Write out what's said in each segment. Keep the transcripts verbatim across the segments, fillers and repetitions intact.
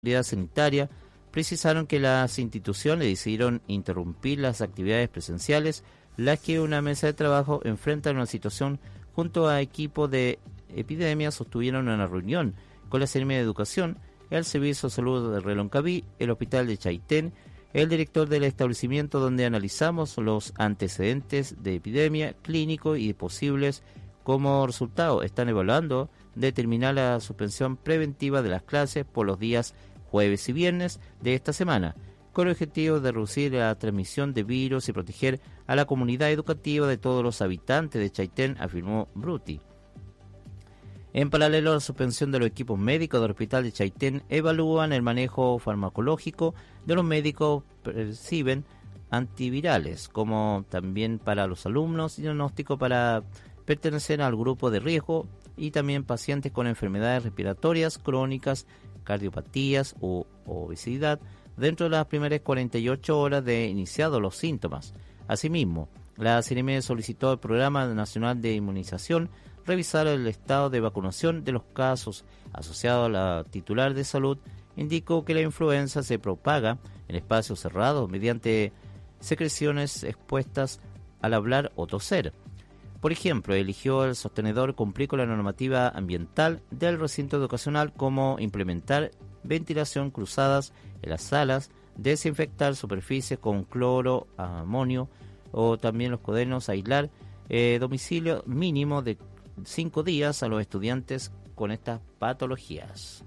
autoridad sanitaria precisaron que las instituciones decidieron interrumpir las actividades presenciales, las que una mesa de trabajo enfrentan una situación junto a equipos de epidemia sostuvieron una reunión con la Seremía de Educación, el Servicio de Salud de Reloncaví, el Hospital de Chaitén, el director del establecimiento, donde analizamos los antecedentes de epidemia, clínico y posibles. Como resultado, están evaluando determinar la suspensión preventiva de las clases por los días jueves y viernes de esta semana, con el objetivo de reducir la transmisión de virus y proteger a la comunidad educativa de todos los habitantes de Chaitén, afirmó Bruti. En paralelo a la suspensión de los equipos médicos del Hospital de Chaitén, evalúan el manejo farmacológico de los médicos perciben antivirales, como también para los alumnos, diagnóstico para pertenecer al grupo de riesgo y también pacientes con enfermedades respiratorias crónicas, cardiopatías o obesidad, dentro de las primeras cuarenta y ocho horas de iniciados los síntomas. Asimismo, la Seremía solicitó al Programa Nacional de Inmunización revisar el estado de vacunación de los casos asociados a la titular de salud. Indicó que la influenza se propaga en espacios cerrados mediante secreciones expuestas al hablar o toser. Por ejemplo, eligió el sostenedor cumplir con la normativa ambiental del recinto educacional, como implementar ventilación cruzadas en las salas, desinfectar superficies con cloro, amonio o también los cuadernos, aislar eh, domicilio mínimo de cinco días a los estudiantes con estas patologías.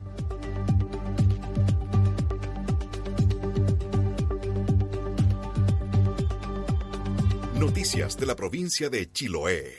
Noticias de la provincia de Chiloé.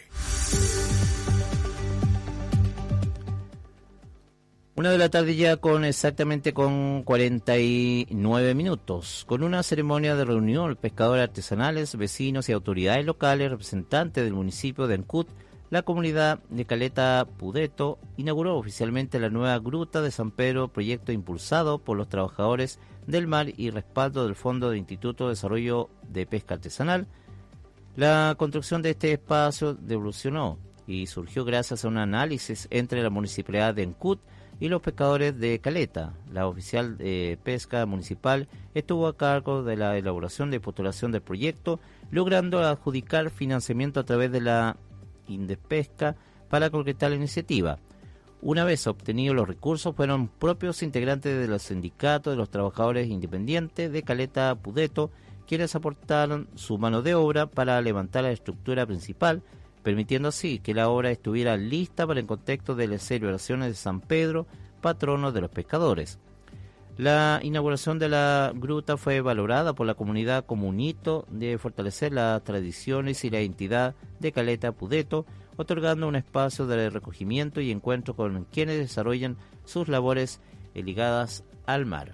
Una de la tarde ya con exactamente con cuarenta y nueve minutos, con una ceremonia de reunión, pescadores artesanales, vecinos y autoridades locales, representantes del municipio de Ancud, la comunidad de Caleta Pudeto inauguró oficialmente la nueva Gruta de San Pedro, proyecto impulsado por los trabajadores del mar y respaldo del Fondo de Instituto de Desarrollo de Pesca Artesanal. La construcción de este espacio evolucionó y surgió gracias a un análisis entre la municipalidad de Ancud y los pescadores de Caleta. La oficial de pesca municipal estuvo a cargo de la elaboración de postulación del proyecto, logrando adjudicar financiamiento a través de la Indepesca para concretar la iniciativa. Una vez obtenidos los recursos, fueron propios integrantes de los sindicatos de los trabajadores independientes de Caleta Pudeto quienes aportaron su mano de obra para levantar la estructura principal, permitiendo así que la obra estuviera lista para el contexto de las celebraciones de San Pedro, patrono de los pescadores. La inauguración de la gruta fue valorada por la comunidad como un hito de fortalecer las tradiciones y la identidad de Caleta Pudeto, otorgando un espacio de recogimiento y encuentro con quienes desarrollan sus labores ligadas al mar.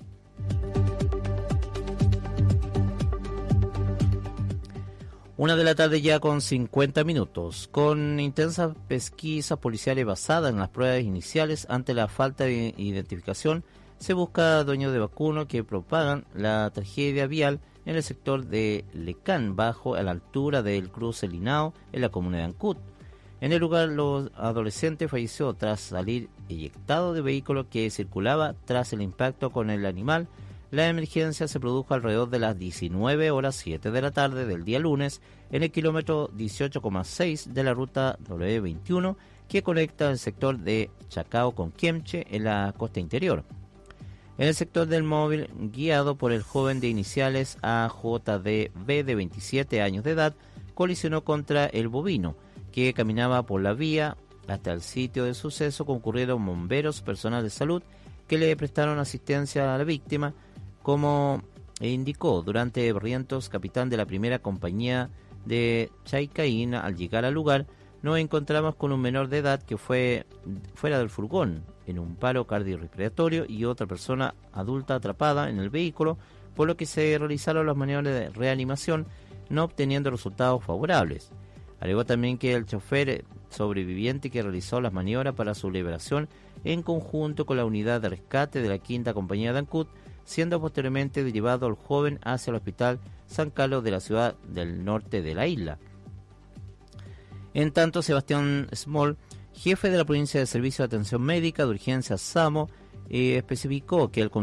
Una de la tarde ya con cincuenta minutos, con intensas pesquisas policiales basadas en las pruebas iniciales ante la falta de identificación, se busca dueños de vacuno que propagan la tragedia vial en el sector de Lecán, bajo a la altura del cruce Linao, en la comuna de Ancud. En el lugar, los adolescentes falleció tras salir eyectado de vehículo que circulaba tras el impacto con el animal. La emergencia se produjo alrededor de las diecinueve horas siete de la tarde del día lunes en el kilómetro dieciocho coma seis de la ruta doble u veintiuno que conecta el sector de Chacao con Quemche en la costa interior. En el sector del móvil, guiado por el joven de iniciales A J D B de veintisiete años de edad, colisionó contra el bovino que caminaba por la vía. Hasta el sitio del suceso concurrieron bomberos, personal de salud que le prestaron asistencia a la víctima. Como indicó durante Barrientos, capitán de la primera compañía de Chaicaína, al llegar al lugar nos encontramos con un menor de edad que fue fuera del furgón en un paro cardiorrespiratorio y otra persona adulta atrapada en el vehículo, por lo que se realizaron las maniobras de reanimación, no obteniendo resultados favorables. Alegó también que el chofer sobreviviente que realizó las maniobras para su liberación en conjunto con la unidad de rescate de la quinta compañía de Ancud, siendo posteriormente derivado el joven hacia el hospital San Carlos de la ciudad del norte de la isla. En tanto, Sebastián Small, jefe de la provincia de Servicio de Atención Médica de Urgencia SAMO, eh, especificó que el